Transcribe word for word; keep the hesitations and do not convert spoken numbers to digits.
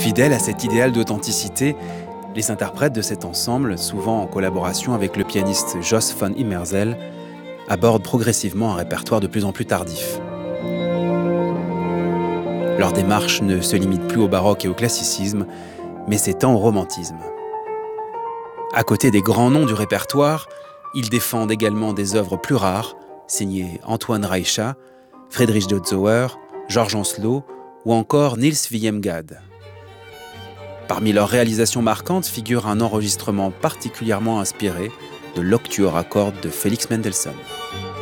Fidèles à cet idéal d'authenticité, les interprètes de cet ensemble, souvent en collaboration avec le pianiste Jos von Immersel, abordent progressivement un répertoire de plus en plus tardif. Leur démarche ne se limite plus au baroque et au classicisme, mais s'étend au romantisme. À côté des grands noms du répertoire, ils défendent également des œuvres plus rares, signées Antoine Reicha, Friedrich Dotzauer, Georges Ancelot ou encore Niels Willem Gade. Parmi leurs réalisations marquantes figure un enregistrement particulièrement inspiré de l'Octuor à cordes de Félix Mendelssohn.